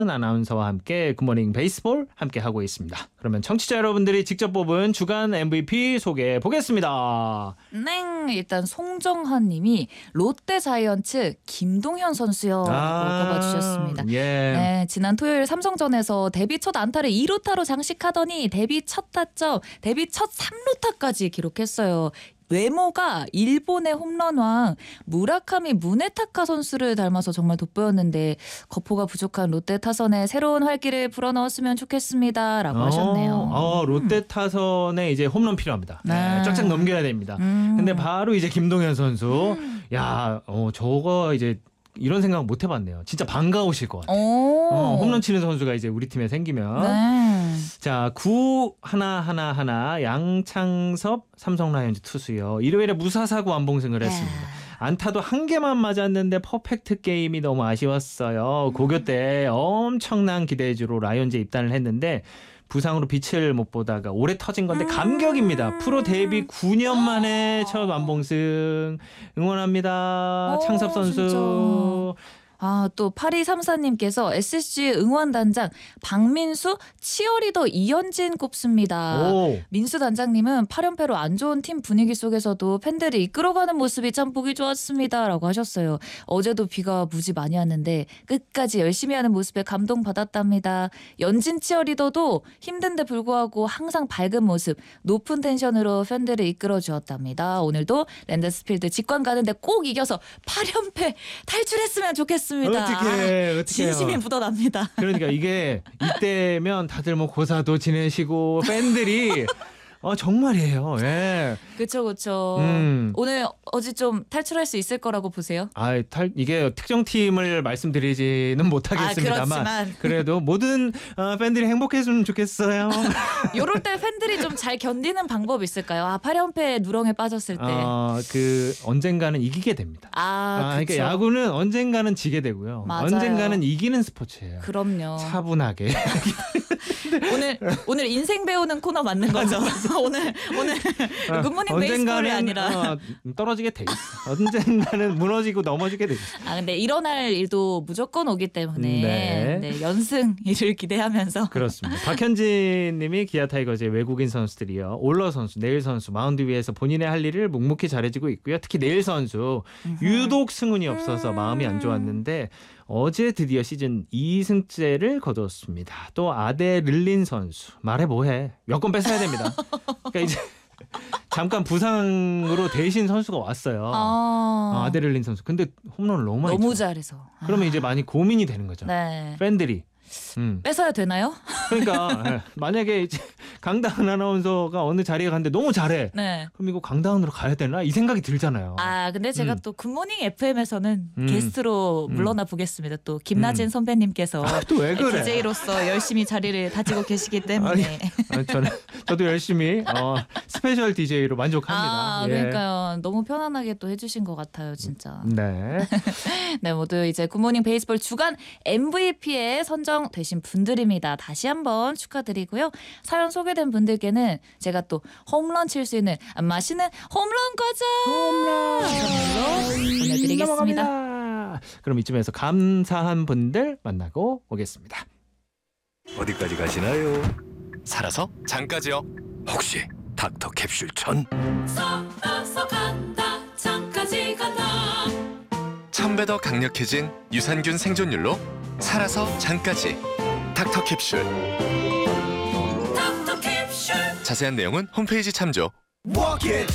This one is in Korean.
아나운서와 함께 굿모닝 베이스볼 함께 하고 있습니다. 그러면 청취자 여러분들이 직접 뽑은 주간 MVP 소개해 보겠습니다. 네, 일단 송정환 님이 롯데 자이언츠 김동현 선수요 라고 뽑아주셨습니다. 예. 네, 지난 토요일 삼성전에서 데뷔 첫 안타를 2루타로 장식하더니 데뷔 첫 타점, 데뷔 첫 3루타까지 기록했어요. 외모가 일본의 홈런왕 무라카미 무네타카 선수를 닮아서 정말 돋보였는데 거포가 부족한 롯데 타선에 새로운 활기를 불어넣었으면 좋겠습니다 라고 하셨네요. 롯데 타선에 이제 홈런 필요합니다. 네. 쫙쫙 넘겨야 됩니다. 근데 바로 이제 김동현 선수 저거 이제 이런 생각 못 해봤네요. 진짜 반가우실 것 같아요. 홈런 치는 선수가 이제 우리 팀에 생기면. 네. 자, 9-1-1-1 양창섭 삼성 라이온즈 투수요. 일요일에 무사사구 완봉승을 했습니다. 안타도 한 개만 맞았는데 퍼펙트 게임이 너무 아쉬웠어요. 고교 때 엄청난 기대주로 라이온즈에 입단을 했는데 부상으로 빛을 못 보다가 올해 터진 건데 감격입니다. 프로 데뷔 9년 만에 첫 완봉승 응원합니다. 창섭 선수. 진짜. 또 8234님께서 SSG 응원단장 박민수 치어리더 이현진 꼽습니다. 민수 단장님은 8연패로 안 좋은 팀 분위기 속에서도 팬들이 이끌어가는 모습이 참 보기 좋았습니다 라고 하셨어요. 어제도 비가 무지 많이 왔는데 끝까지 열심히 하는 모습에 감동받았답니다. 연진 치어리더도 힘든데 불구하고 항상 밝은 모습, 높은 텐션으로 팬들을 이끌어주었답니다. 오늘도 랜더스필드 직관 가는데 꼭 이겨서 8연패 탈출했으면 좋겠습니다. 어떡해. 진심이 묻어납니다. 그러니까 이게 이때면 다들 뭐 고사도 지내시고 팬들이 정말이에요. 예. 그렇죠. 오늘 어제 좀 탈출할 수 있을 거라고 보세요? 이게 특정 팀을 말씀드리지는 못하겠습니다만 그래도 모든 팬들이 행복했으면 좋겠어요. 요럴 때 팬들이 좀 잘 견디는 방법 있을까요? 8연패 누렁에 빠졌을 때. 언젠가는 이기게 됩니다. 그러니까 야구는 언젠가는 지게 되고요. 맞아요. 언젠가는 이기는 스포츠예요. 그럼요. 차분하게. 오늘 인생 배우는 코너 맞는 거죠? 오늘 굿모닝 베이스볼이 아니라 떨어지게 돼 있어. 언젠가는 무너지고 넘어지게 돼 있어. 근데 일어날 일도 무조건 오기 때문에 네, 연승을 기대하면서 그렇습니다. 박현진 님이 기아 타이거즈의 외국인 선수들이요. 올러 선수, 네일 선수 마운드 위에서 본인의 할 일을 묵묵히 잘해주고 있고요. 특히 네일 선수 유독 승운이 없어서 마음이 안 좋았는데 어제 드디어 시즌 2승째를 거뒀습니다. 또 아데를린 선수 말해 뭐해 여권 뺏어야 됩니다. 그러니까 이제 잠깐 부상으로 대신 선수가 왔어요. 아데를린 선수. 근데 홈런을 너무 많이 너무 쳐. 잘해서. 그러면 이제 많이 고민이 되는 거죠. 네. 팬들이. 뺏어야 되나요? 그러니까 만약에 이제 강다은 아나운서가 어느 자리에 갔는데 너무 잘해. 네. 그럼 이거 강다은으로 가야 되나? 이 생각이 들잖아요. 근데 제가 또 굿모닝 FM에서는 게스트로 물러나 보겠습니다. 또 김나진 선배님께서 또 왜 그래? DJ로서 열심히 자리를 다지고 계시기 때문에 저도 열심히 스페셜 DJ로 만족합니다. 그러니까요. 너무 편안하게 또 해주신 것 같아요, 진짜. 네. 네, 모두 이제 굿모닝 베이스볼 주간 MVP에 선정되신 분들입니다. 다시 한번 축하드리고요. 사연 소개된 분들께는 제가 또 홈런 칠 수 있는 맛있는 홈런 과자 선물로 보내드리겠습니다. 넘어갑니다. 그럼 이쯤에서 감사한 분들 만나고 오겠습니다. 어디까지 가시나요? 살아서 장까지요. 혹시 닥터 캡슐 전? 살아서 간다 장까지 간다. 1000배 더 강력해진 유산균 생존율로 살아서 장까지 닥터 캡슐. 닥터 캡슐. 자세한 내용은 홈페이지 참조. Walk it.